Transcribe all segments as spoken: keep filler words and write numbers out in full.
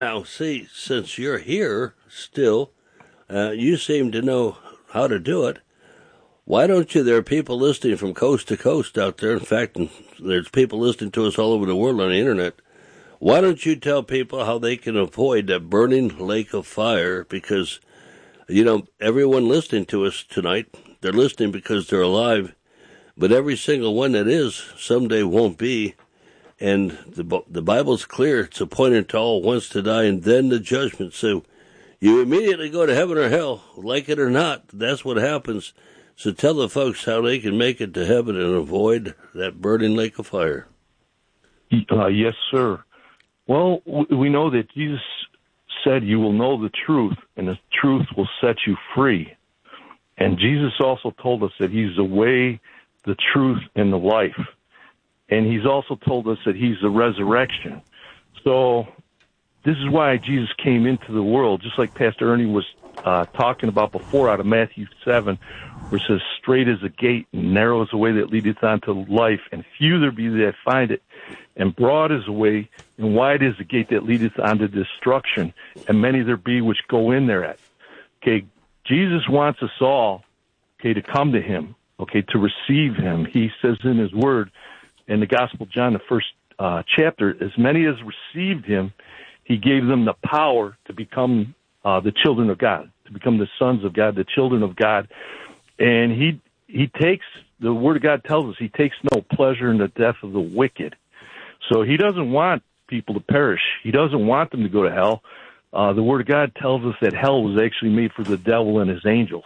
Now, see, since you're here still, uh, you seem to know how to do it. Why don't you? There are people listening from coast to coast out there. In fact, there's people listening to us all over the world on the internet. Why don't you tell people how they can avoid that burning lake of fire? Because, you know, everyone listening to us tonight, they're listening because they're alive, but every single one that is someday won't be. And the the Bible's clear. It's appointed to all once to die and then the judgment. So you immediately go to heaven or hell, like it or not. That's what happens. So tell the folks how they can make it to heaven and avoid that burning lake of fire. Uh, yes, sir. Well, we know that Jesus said you will know the truth, and the truth will set you free. And Jesus also told us that he's the way, the truth, and the life. And he's also told us that he's the resurrection. So this is why Jesus came into the world, just like Pastor Ernie was uh, talking about before out of Matthew seven, where it says, straight is the gate, and narrow is the way that leadeth unto life, and few there be that find it. And broad is the way, and wide is the gate that leadeth unto destruction, and many there be which go in thereat. Okay, Jesus wants us all, okay, to come to him, okay, to receive him. He says in his word, in the Gospel of John, the first uh, chapter, as many as received him, he gave them the power to become uh, the children of God, to become the sons of God, the children of God. And he he takes, the Word of God tells us, he takes no pleasure in the death of the wicked. So he doesn't want people to perish. He doesn't want them to go to hell. Uh, the Word of God tells us that hell was actually made for the devil and his angels.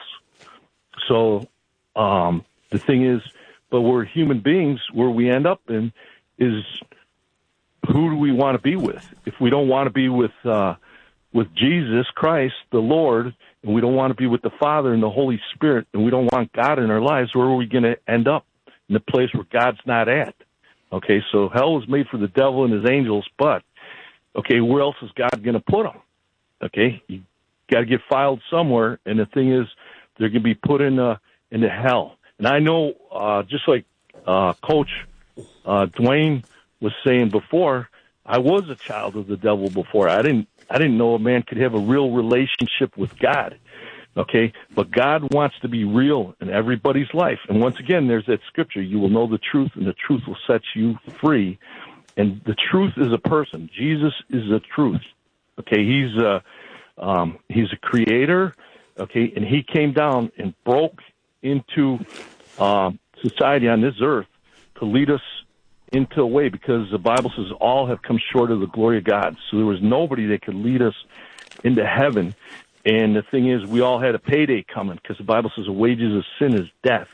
So um, the thing is, but we're human beings. Where we end up in is, who do we want to be with? If we don't want to be with uh, with Jesus Christ, the Lord, and we don't want to be with the Father and the Holy Spirit, and we don't want God in our lives, where are we going to end up? In the place where God's not at. Okay, so hell was made for the devil and his angels, but, okay, where else is God going to put them? Okay, you got to get filed somewhere, and the thing is, they're going to be put in uh, into hell. And I know, uh, just like uh, Coach uh, Dwayne was saying before, I was a child of the devil before. I didn't, I didn't know a man could have a real relationship with God. Okay, but God wants to be real in everybody's life. And once again, there's that scripture: you will know the truth, and the truth will set you free. And the truth is a person. Jesus is the truth. Okay, he's a um, he's a creator. Okay, and he came down and broke into um, society on this earth to lead us into a way, because the Bible says all have come short of the glory of God. So there was nobody that could lead us into heaven. And the thing is, we all had a payday coming, because the Bible says the wages of sin is death.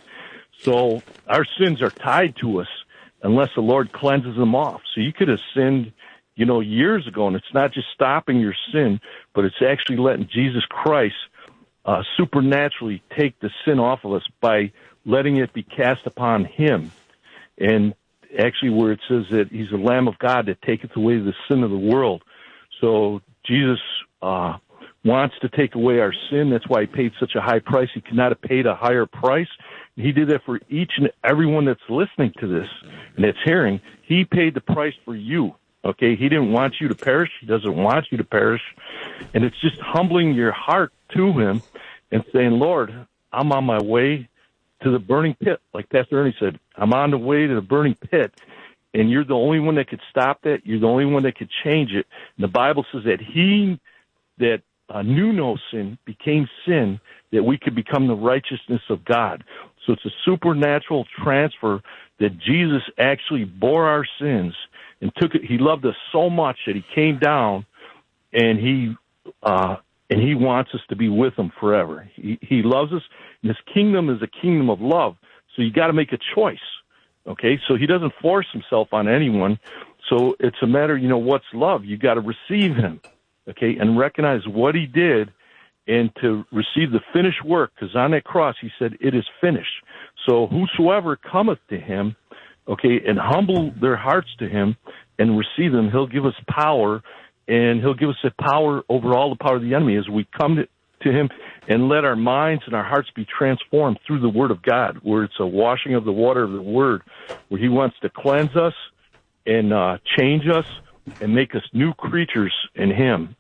So our sins are tied to us unless the Lord cleanses them off. So you could have sinned, you know, years ago, and it's not just stopping your sin, but it's actually letting Jesus Christ uh, supernaturally take the sin off of us by letting it be cast upon him. And actually where it says that he's the Lamb of God that taketh away the sin of the world. So Jesus uh, wants to take away our sin. That's why he paid such a high price. He could not have paid a higher price. He did that for each and everyone that's listening to this and that's hearing. He paid the price for you. Okay, he didn't want you to perish. He doesn't want you to perish. And it's just humbling your heart to him and saying, Lord, I'm on my way to the burning pit. Like Pastor Ernie said, I'm on the way to the burning pit, and you're the only one that could stop that. You're the only one that could change it. And the Bible says that he that uh, knew no sin became sin, that we could become the righteousness of God. So it's a supernatural transfer that Jesus actually bore our sins and took it. He loved us so much that he came down, and he uh, and he wants us to be with him forever. He, he loves us, and his kingdom is a kingdom of love. So you got to make a choice. Okay, so he doesn't force himself on anyone. So it's a matter, you know, what's love? You got to receive him, okay, and recognize what he did, and to receive the finished work, because on that cross he said, it is finished. So whosoever cometh to him, okay, and humble their hearts to him and receive him, he'll give us power, and he'll give us the power over all the power of the enemy as we come to, to him and let our minds and our hearts be transformed through the Word of God, where it's a washing of the water of the Word, where he wants to cleanse us and uh, change us and make us new creatures in Him.